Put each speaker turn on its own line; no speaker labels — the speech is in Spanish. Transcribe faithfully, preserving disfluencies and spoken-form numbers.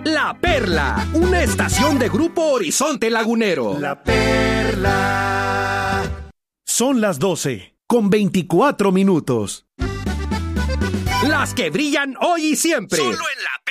La Perla, una estación de Grupo Horizonte Lagunero.
La Perla.
Son las doce, con veinticuatro minutos.
Las que brillan hoy y siempre.
Solo en La